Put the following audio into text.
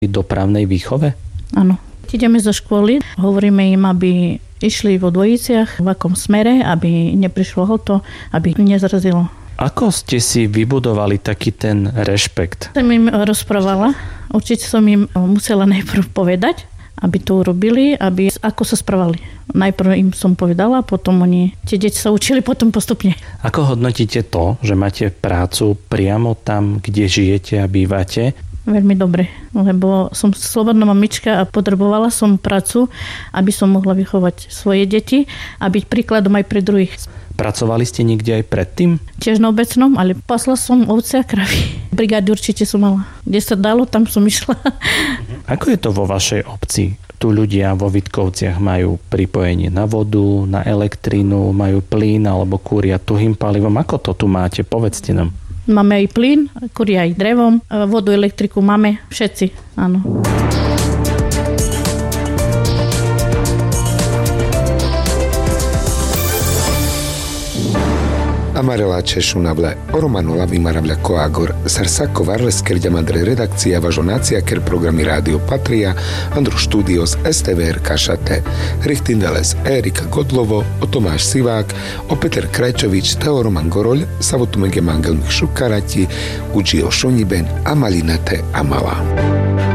dopravnej výchove? Áno. Ideme zo školy, hovoríme im, aby išli vo dvojiciach, v akom smere, aby neprišlo hoto, aby nezrazilo. Ako ste si vybudovali taký ten rešpekt? Som im rozprávala, určite som im musela najprv povedať, aby to urobili, aby ako sa správali. Najprv im som povedala, potom tie deti sa učili potom postupne. Ako hodnotíte to, že máte prácu priamo tam, kde žijete a bývate? Veľmi dobre, lebo som slobodná mamička a potrebovala som prácu, aby som mohla vychovať svoje deti a byť príkladom aj pre druhých. Pracovali ste niekde aj predtým? Tiež na obecnom, ale pasla som ovce a kravy. Brigády určite som mala. Kde sa dalo, tam som išla. Ako je to vo vašej obci? Tu ľudia vo Vitkovciach majú pripojenie na vodu, na elektrínu, majú plyn alebo kúria tuhým palivom. Ako to tu máte? Povedzte nám. Máme aj plyn, kúria aj drevom, vodu, elektriku máme, všetci, áno. Amarela Cessunavle, Romanula Vimaravля Coagor, Sarsacco Varles Kerďamadre redakcia Važonácia ker programy Rádio Patria, Andru Studios, STVR Kašate, Richtindeles, Erika Godlovo, o Tomáš Sivák, o Peter Krajčovič, Teo Roman Goroľ, Savotumege Mangelmich Šukarati, Učio Šoniben a Malinate Amala.